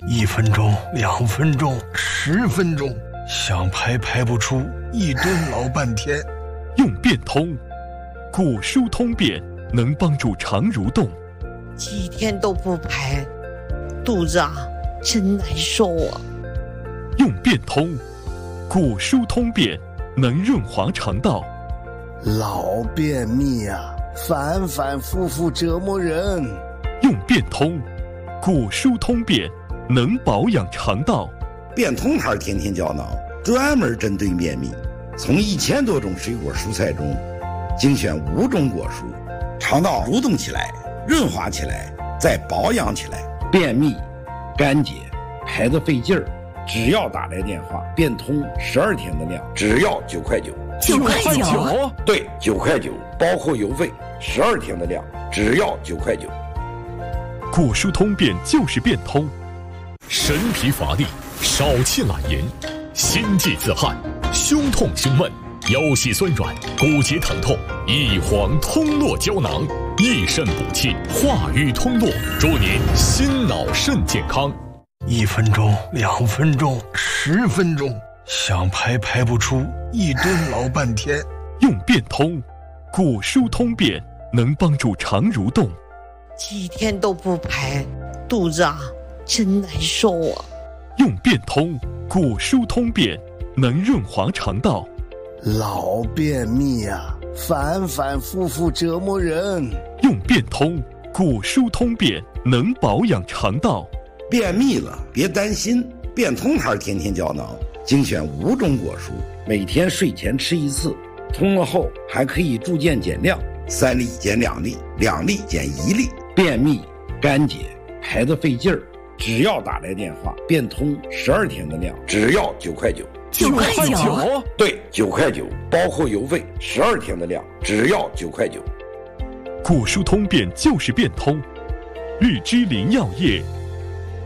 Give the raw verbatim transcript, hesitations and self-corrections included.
一分钟、两分钟、十分钟，想排排不出，一蹲老半天。 用变通，果蔬通便能帮助肠蠕动。 几天都不排，肚子啊真难受啊。 用变通，果蔬通便能润滑肠道。 老便秘啊，反反复复折磨人。 用变通，果蔬通便能保养肠道。 变通牌天天胶囊专门针对便秘，从一千多种水果蔬菜中精选五种果蔬，肠道蠕动起来，润滑起来，再保养起来。便秘、干结、排得费劲儿，只要打来电话，变通十二天的量，只要九块九。 九块九？ 对，九块九，包括邮费，十二天的量，只要九块九。 果蔬通便就是变通。 神疲乏力，少气懒言，心悸自汗，胸痛胸闷，腰膝酸软，骨节疼痛，一黄通络胶囊，益肾补气，化瘀通络，祝您心脑肾健康。 一分钟、两分钟、十分钟，想排排不出，一蹲老半天。 用变通，果蔬通便能帮助肠蠕动。 几天都不排，肚子啊真难受啊。 用变通，果蔬通便能润滑肠道。 老便秘啊，反反复复折磨人。 用变通，果蔬通便能保养肠道。 便秘了别担心，变通牌天天胶囊精选五种果蔬，每天睡前吃一次，通了后还可以逐渐减量，三粒减两粒，两粒减一粒。便秘、干结、排得费劲儿，只要打来电话，变通十二天的量，只要九块九。 九块九？ 对，九块九，包括邮费，十二天的量，只要九块九。 果蔬通便就是变通。绿芝林药业